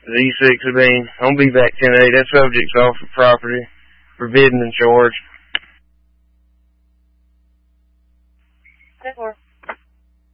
Z6 of being on BVAC 10A. That subject's off the property, forbidden and charged. 10-4.